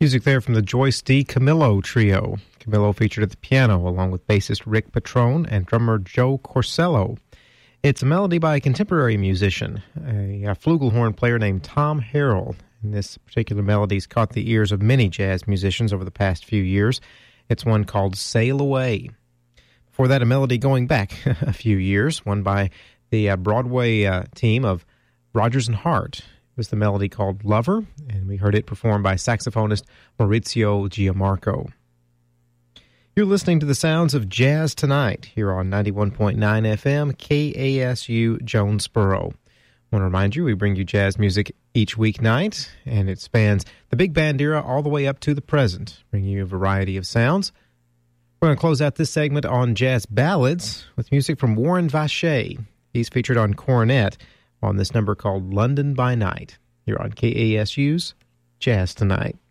Music there from the Joyce D. Camillo Trio. Camillo featured at the piano along with bassist Rick Patrone and drummer Joe Corsello. It's a melody by a contemporary musician, a flugelhorn player named Tom Harrell. And this particular melody's caught the ears of many jazz musicians over the past few years. It's one called Sail Away. Before that, a melody going back a few years, one by the Broadway team of Rodgers and Hart. It was the melody called Lover, and we heard it performed by saxophonist Maurizio Giammarco. You're listening to the sounds of Jazz Tonight here on 91.9 FM KASU Jonesboro. I want to remind you, we bring you jazz music each weeknight, and it spans the big band era all the way up to the present, bringing you a variety of sounds. We're going to close out this segment on jazz ballads with music from Warren Vacher. He's featured on cornet on this number called London by Night. You're on KASU's Jazz Tonight.